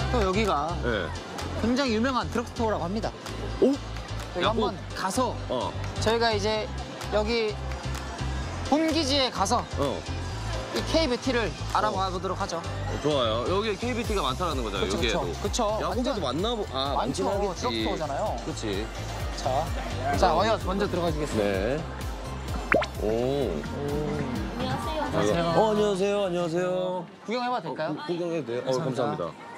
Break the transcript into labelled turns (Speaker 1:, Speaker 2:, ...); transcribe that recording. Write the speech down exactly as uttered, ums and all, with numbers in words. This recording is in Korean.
Speaker 1: 또 여기가
Speaker 2: 네.
Speaker 1: 굉장히 유명한 드럭스토어라고 합니다.
Speaker 2: 오?
Speaker 1: 저희가 한번 가서
Speaker 2: 어.
Speaker 1: 저희가 이제 여기 본기지에 가서
Speaker 2: 어.
Speaker 1: 이 K뷰티를 알아봐 보도록 하죠.
Speaker 2: 어, 좋아요. 여기 케이비티가 많다는 거잖아요.
Speaker 1: 그쵸,
Speaker 2: 여기에도.
Speaker 1: 그쵸. 그쵸.
Speaker 2: 야구장도
Speaker 1: 완전
Speaker 2: 많나 보. 아, 많긴
Speaker 1: 많죠.
Speaker 2: 하겠지.
Speaker 1: 드럭스토어잖아요.
Speaker 2: 그렇지.
Speaker 1: 자, 자, 먼저, 먼저 들어가시겠습니다.
Speaker 2: 네. 오.
Speaker 1: 안녕하세요.
Speaker 2: 어, 안녕하세요. 안녕하세요.
Speaker 1: 구경해봐도 될까요?
Speaker 2: 구- 구경해도 돼요? 어,
Speaker 1: 감사합니다.
Speaker 2: 감사합니다.